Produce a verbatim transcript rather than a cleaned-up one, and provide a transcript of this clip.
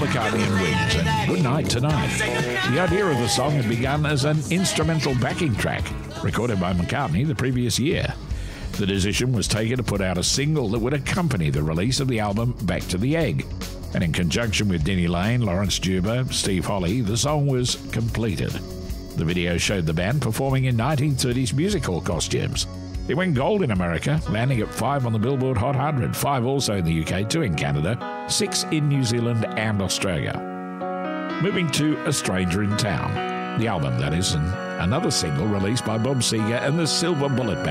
McCartney and Wings and Good Night Tonight. The idea of the song had begun as an instrumental backing track recorded by McCartney the previous year. The decision was taken to put out a single that would accompany the release of the album Back to the Egg. And in conjunction with Denny Laine, Lawrence Juba, Steve Holley, the song was completed. The video showed the band performing in nineteen thirties music hall costumes. It went gold in America, landing at five on the Billboard Hot one hundred, five also in the U K, two in Canada, six in New Zealand and Australia. Moving to A Stranger in Town, the album that is, and another single released by Bob Seger and the Silver Bullet Band.